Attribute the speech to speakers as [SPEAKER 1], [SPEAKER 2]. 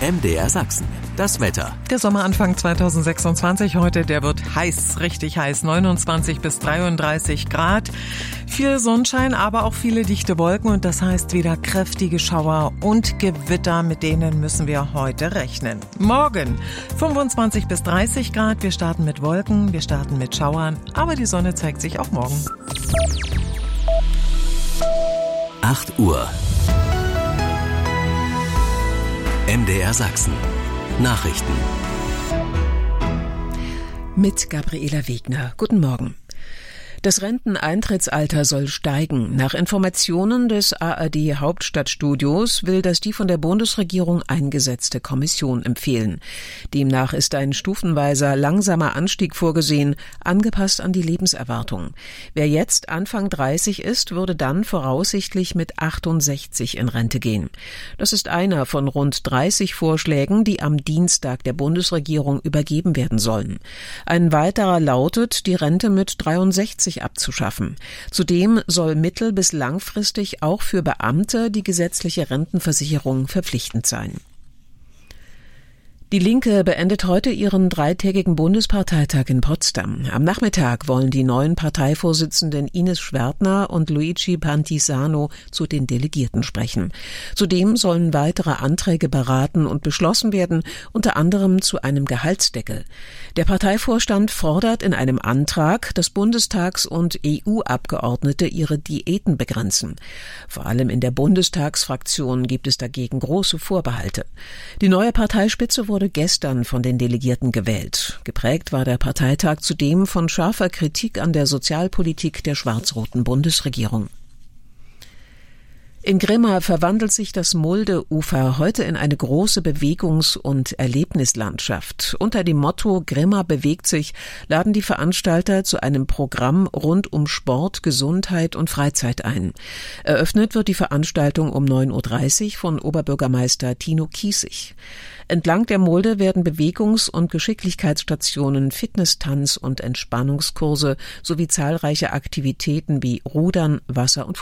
[SPEAKER 1] MDR Sachsen. Das Wetter.
[SPEAKER 2] Der Sommeranfang 2026 heute, der wird heiß, richtig heiß. 29 bis 33 Grad. Viel Sonnenschein, aber auch viele dichte Wolken und das heißt wieder kräftige Schauer und Gewitter, mit denen müssen wir heute rechnen. Morgen 25 bis 30 Grad. Wir starten mit Wolken, wir starten mit Schauern, aber die Sonne zeigt sich auch morgen.
[SPEAKER 1] 8 Uhr. MDR Sachsen. Nachrichten.
[SPEAKER 3] Mit Gabriela Wegner. Guten Morgen. Das Renteneintrittsalter soll steigen. Nach Informationen des ARD Hauptstadtstudios will das die von der Bundesregierung eingesetzte Kommission empfehlen. Demnach ist ein stufenweiser, langsamer Anstieg vorgesehen, angepasst an die Lebenserwartung. Wer jetzt Anfang 30 ist, würde dann voraussichtlich mit 68 in Rente gehen. Das ist einer von rund 30 Vorschlägen, die am Dienstag der Bundesregierung übergeben werden sollen. Ein weiterer lautet, die Rente mit 63 abzuschaffen. Zudem soll mittel- bis langfristig auch für Beamte die gesetzliche Rentenversicherung verpflichtend sein. Die Linke beendet heute ihren 3-tägigen Bundesparteitag in Potsdam. Am Nachmittag wollen die neuen Parteivorsitzenden Ines Schwertner und Luigi Pantisano zu den Delegierten sprechen. Zudem sollen weitere Anträge beraten und beschlossen werden, unter anderem zu einem Gehaltsdeckel. Der Parteivorstand fordert in einem Antrag, dass Bundestags- und EU-Abgeordnete ihre Diäten begrenzen. Vor allem in der Bundestagsfraktion gibt es dagegen große Vorbehalte. Die neue Parteispitze wurde gestern von den Delegierten gewählt. Geprägt war der Parteitag zudem von scharfer Kritik an der Sozialpolitik der schwarz-roten Bundesregierung. In Grimma verwandelt sich das Mulde-Ufer heute in eine große Bewegungs- und Erlebnislandschaft. Unter dem Motto Grimma bewegt sich laden die Veranstalter zu einem Programm rund um Sport, Gesundheit und Freizeit ein. Eröffnet wird die Veranstaltung um 9.30 Uhr von Oberbürgermeister Tino Kiesig. Entlang der Mulde werden Bewegungs- und Geschicklichkeitsstationen, Fitness-, Tanz- und Entspannungskurse sowie zahlreiche Aktivitäten wie Rudern, Wasser- und